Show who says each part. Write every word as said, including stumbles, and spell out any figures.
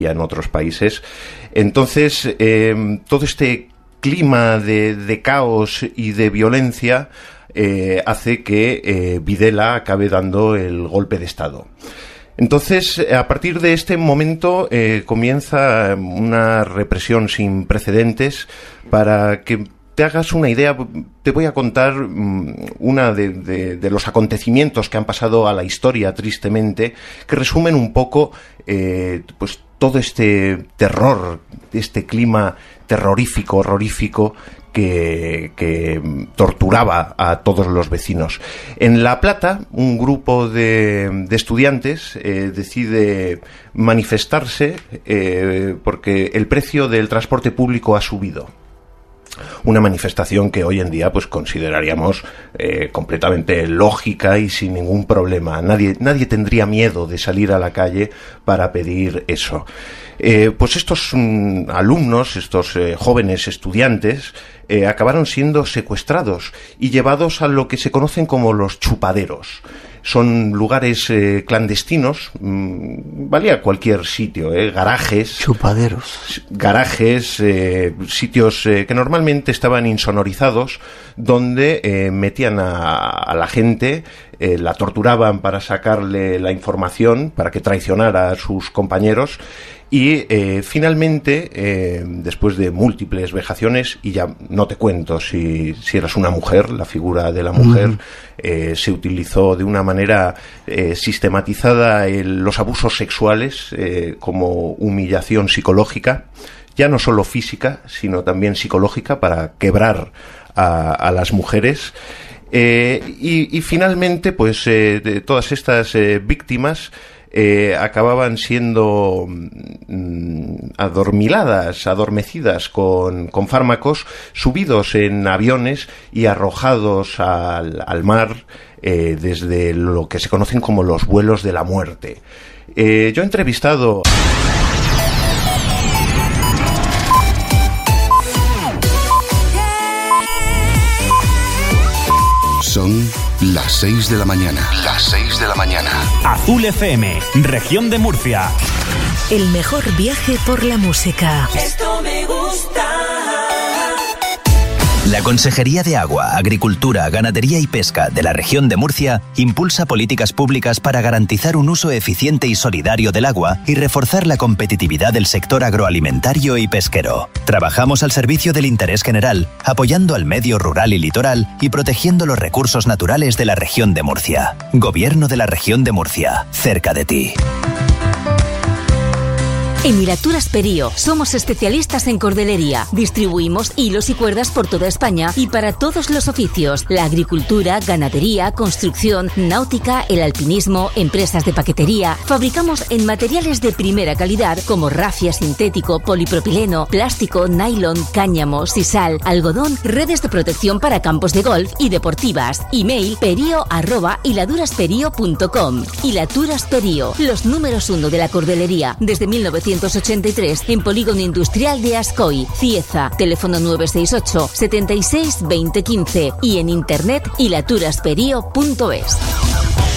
Speaker 1: ya en otros países. Entonces, eh, todo este clima de, de caos y de violencia eh, hace que eh, Videla acabe dando el golpe de Estado. Entonces, a partir de este momento eh, comienza una represión sin precedentes. Para que te hagas una idea, te voy a contar um, una de, de, de los acontecimientos que han pasado a la historia, tristemente, que resumen un poco eh, pues todo este terror, este clima terrorífico, horrorífico, que, que torturaba a todos los vecinos. En La Plata, un grupo de, de estudiantes eh, decide manifestarse eh, porque el precio del transporte público ha subido. Una manifestación que hoy en día pues consideraríamos eh, completamente lógica y sin ningún problema. Nadie, nadie tendría miedo de salir a la calle para pedir eso. Eh, pues estos mm, alumnos, estos eh, jóvenes estudiantes, eh, acabaron siendo secuestrados y llevados a lo que se conocen como los chupaderos. Son lugares eh, clandestinos, mmm, valía cualquier sitio, eh, garajes.
Speaker 2: Chupaderos.
Speaker 1: Garajes, eh, sitios eh, que normalmente estaban insonorizados, donde eh, metían a, a la gente, eh, la torturaban para sacarle la información, para que traicionara a sus compañeros. Y eh, finalmente, eh, después de múltiples vejaciones, y ya no te cuento si, si eras una mujer, la figura de la mujer, uh-huh. eh, se utilizó de una manera eh, sistematizada el, los abusos sexuales eh, como humillación psicológica, ya no solo física, sino también psicológica, para quebrar a, a las mujeres. Eh, y, y finalmente, pues eh, de todas estas eh, víctimas Eh, acababan siendo mm, adormiladas, adormecidas con, con fármacos, subidos en aviones y arrojados al, al mar eh, desde lo que se conocen como los vuelos de la muerte. Eh, yo he entrevistado...
Speaker 3: Son las seis de la mañana. Las seis de la mañana.
Speaker 4: Azul F M, región de Murcia.
Speaker 5: El mejor viaje por la música.
Speaker 6: Esto me gusta.
Speaker 7: La Consejería de Agua, Agricultura, Ganadería y Pesca de la región de Murcia impulsa políticas públicas para garantizar un uso eficiente y solidario del agua y reforzar la competitividad del sector agroalimentario y pesquero. Trabajamos al servicio del interés general, apoyando al medio rural y litoral y protegiendo los recursos naturales de la región de Murcia. Gobierno de la región de Murcia, cerca de ti.
Speaker 8: En Hilaturas Perío somos especialistas en cordelería. Distribuimos hilos y cuerdas por toda España y para todos los oficios: la agricultura, ganadería, construcción, náutica, el alpinismo, empresas de paquetería. Fabricamos en materiales de primera calidad como rafia sintético, polipropileno, plástico, nylon, cáñamo, sisal, algodón, redes de protección para campos de golf y deportivas. Email perio arroba hiladurasperio punto com. Hilaturas Perío, los números uno de la cordelería desde mil novecientos ochenta y tres en Polígono Industrial de Ascoy, Cieza. Teléfono nueve seis ocho, setenta y seis, veinte quince y en internet hilaturasperio punto es.